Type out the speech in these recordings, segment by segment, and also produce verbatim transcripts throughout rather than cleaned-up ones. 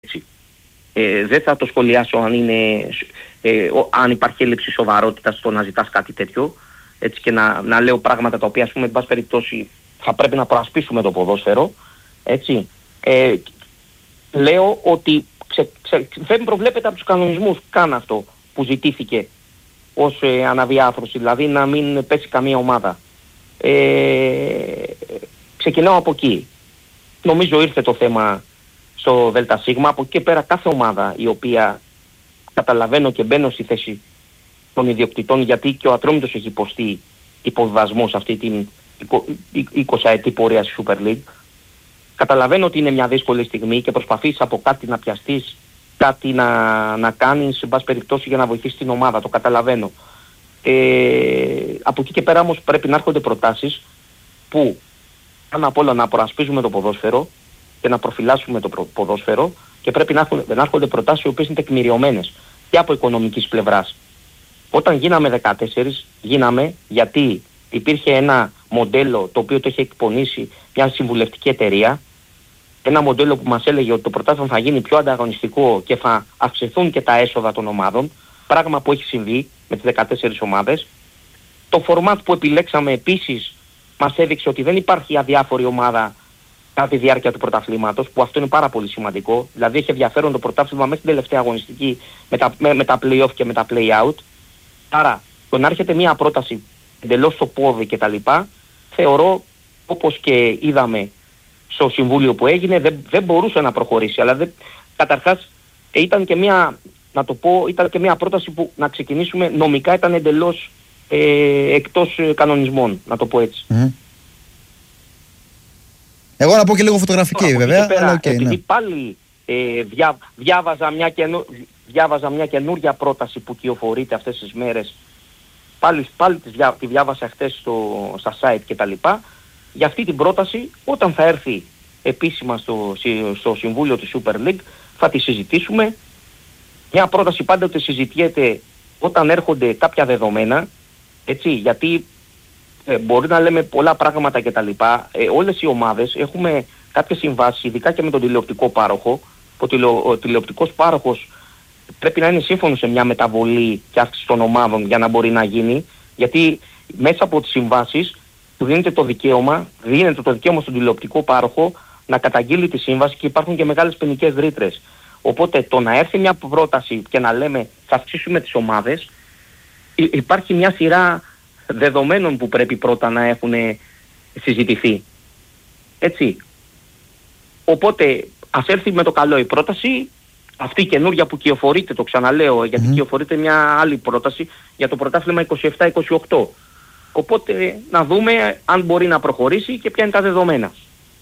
έτσι. Ε, δεν θα το σχολιάσω αν, είναι, ε, ο, αν υπάρχει έλλειψη σοβαρότητας στο να ζητάς κάτι τέτοιο, έτσι, και να, να λέω πράγματα τα οποία, ας πούμε, εν πάση περιπτώσει θα πρέπει να προασπίσουμε το ποδόσφαιρο, έτσι. Ε, λέω ότι ξε, ξε, δεν προβλέπεται από τους κανονισμούς καν αυτό που ζητήθηκε ως ε, αναδιάθρωση, δηλαδή να μην πέσει καμία ομάδα. Ε, ξεκινάω από εκεί. Νομίζω ήρθε το θέμα στο ΔΣ, από εκεί και πέρα κάθε ομάδα η οποία, καταλαβαίνω και μπαίνω στη θέση των ιδιοκτητών, γιατί και ο Ατρόμητος έχει υποστεί υποβιβασμό σε αυτή την εικοσαετή πορεία στη Super League. Καταλαβαίνω ότι είναι μια δύσκολη στιγμή και προσπαθείς από κάτι να πιαστείς, κάτι να, να κάνεις, σε πάση περιπτώσει, για να βοηθήσεις την ομάδα, το καταλαβαίνω. Ε, από εκεί και πέρα όμως πρέπει να έρχονται προτάσεις που πάνω απ' όλα να προασπίζουμε το ποδόσφαιρο και να προφυλάσσουμε το ποδόσφαιρο, και πρέπει να έρχονται, να έρχονται προτάσεις οι οποίες είναι τεκμηριωμένες και από οικονομικής πλευράς. Όταν γίναμε δεκατέσσερις, γίναμε γιατί υπήρχε ένα μοντέλο το οποίο το είχε εκπονήσει μια συμβουλευτική εταιρεία, ένα μοντέλο που μας έλεγε ότι το πρωτάθλημα θα γίνει πιο ανταγωνιστικό και θα αυξηθούν και τα έσοδα των ομάδων, πράγμα που έχει συμβεί με τις δεκατέσσερις ομάδες. Το φορμάτ που επιλέξαμε επίσης μας έδειξε ότι δεν υπάρχει αδιάφορη ομάδα κατά τη διάρκεια του πρωταθλήματος, που αυτό είναι πάρα πολύ σημαντικό. Δηλαδή έχει ενδιαφέρον το πρωτάθλημα μέχρι την τελευταία αγωνιστική με τα, με, με τα play-off και με τα play-out. Άρα, το να έρχεται μια πρόταση εντελώς στο πόδι κτλ., θεωρώ, όπως και είδαμε στο συμβούλιο που έγινε, δεν, δεν μπορούσε να προχωρήσει. Αλλά δεν, καταρχάς ήταν και μια, να το πω, ήταν και μια πρόταση που, να ξεκινήσουμε, νομικά ήταν εντελώς ε, εκτός ε, κανονισμών, να το πω έτσι. Mm. Εγώ να πω και λίγο φωτογραφική. Τώρα, βέβαια, πέρα, αλλά okay, επειδή ναι. πάλι ε, διά, διάβαζα, μια καινο, διάβαζα μια καινούρια πρόταση που κυοφορείται αυτές τις μέρες, πάλι, πάλι τη, διά, τη διάβασα χτες στο, στα site κτλ. Για αυτή την πρόταση, όταν θα έρθει επίσημα στο, στο Συμβούλιο της Super League, θα τη συζητήσουμε. Μια πρόταση πάντοτε συζητιέται όταν έρχονται κάποια δεδομένα, έτσι, γιατί ε, μπορεί να λέμε πολλά πράγματα κτλ. Ε, όλες οι ομάδες έχουμε κάποιες συμβάσεις, ειδικά και με τον τηλεοπτικό πάροχο. Ο, τηλεο, ο τηλεοπτικός πάροχος πρέπει να είναι σύμφωνος σε μια μεταβολή και αύξηση των ομάδων για να μπορεί να γίνει, γιατί μέσα από τις συμβάσεις του δίνεται το δικαίωμα, δίνεται το δικαίωμα στον τηλεοπτικό πάροχο να καταγγείλει τη σύμβαση, και υπάρχουν και μεγάλες ποινικές ρήτρες. Οπότε το να έρθει μια πρόταση και να λέμε θα αυξήσουμε τις ομάδες, υπάρχει μια σειρά δεδομένων που πρέπει πρώτα να έχουν συζητηθεί. Έτσι. Οπότε ας έρθει με το καλό η πρόταση, αυτή η καινούργια που κυοφορείται, το ξαναλέω, γιατί mm. κυοφορείται μια άλλη πρόταση για το πρωτάθλημα είκοσι επτά είκοσι οκτώ. Οπότε να δούμε αν μπορεί να προχωρήσει και ποια είναι τα δεδομένα.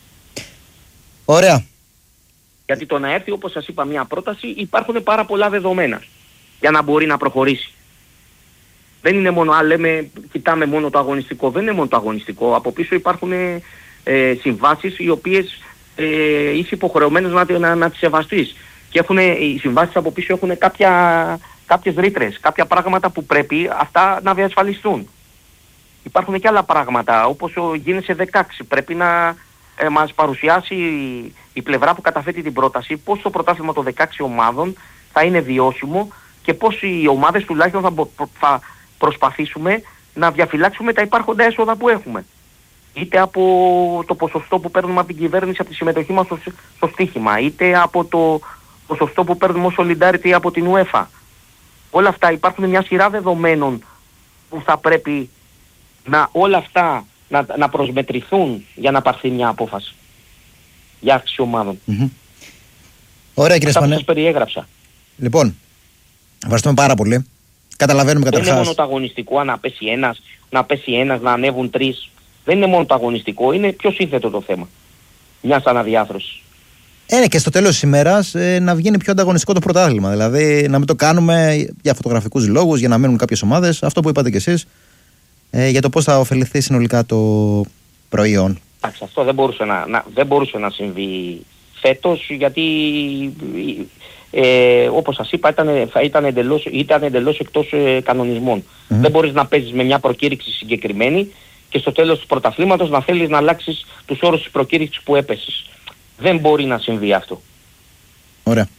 Ωραία. Γιατί το να έρθει, όπως σας είπα, μια πρόταση, υπάρχουν πάρα πολλά δεδομένα για να μπορεί να προχωρήσει. Δεν είναι μόνο, αν λέμε, κοιτάμε μόνο το αγωνιστικό, δεν είναι μόνο το αγωνιστικό. Από πίσω υπάρχουν ε, συμβάσεις οι οποίες ε, είσαι υποχρεωμένος να, να, να τις σεβαστείς. Και έχουν, οι συμβάσεις από πίσω έχουν κάποια, κάποιες ρήτρες, κάποια πράγματα που πρέπει αυτά να διασφαλιστούν. Υπάρχουν και άλλα πράγματα, όπως ο γίνεσαι δεκαέξι. Πρέπει να ε, μας παρουσιάσει η, η πλευρά που καταθέτει την πρόταση πώς το πρωτάθλημα των δεκαέξι ομάδων θα είναι βιώσιμο και πώς οι ομάδες τουλάχιστον θα, θα προσπαθήσουμε να διαφυλάξουμε τα υπάρχοντα έσοδα που έχουμε. Είτε από το ποσοστό που παίρνουμε από την κυβέρνηση από τη συμμετοχή μας στο, στο στοίχημα, είτε από το ποσοστό που παίρνουμε ως Solidarity από την UEFA. Όλα αυτά, υπάρχουν μια σειρά δεδομένων που θα πρέπει να όλα αυτά να, να προσμετρηθούν για να πάρθει μια απόφαση για αύξηση ομάδων. Mm-hmm. Ωραία, κύριε Σπανέ. Σας περιέγραψα. Λοιπόν, ευχαριστούμε πάρα πολύ. Καταλαβαίνουμε καταρχάς. Δεν είναι μόνο το αγωνιστικό να πέσει ένας, να πέσει ένας, να ανέβουν τρεις. Δεν είναι μόνο το αγωνιστικό, είναι πιο σύνθετο το θέμα μιας αναδιάθρωσης. Είναι και στο τέλος της ημέρας ε, να βγαίνει πιο ανταγωνιστικό το πρωτάθλημα. Δηλαδή να μην το κάνουμε για φωτογραφικούς λόγους, για να μένουν κάποιες ομάδες. Αυτό που είπατε κι εσείς, ε, για το πώς θα ωφεληθεί συνολικά το προϊόν. Εντάξει, αυτό δεν μπορούσε να, να, δεν μπορούσε να συμβεί φέτος, γιατί ε, όπως σας είπα ήταν, ήταν, εντελώς, ήταν εντελώς εκτός ε, κανονισμών. Mm-hmm. Δεν μπορείς να παίζεις με μια προκήρυξη συγκεκριμένη και στο τέλος του πρωταθλήματος να θέλεις να αλλάξεις τους όρους της προκήρυξης που έπεσες. Δεν μπορεί να συμβεί αυτό. Ωραία.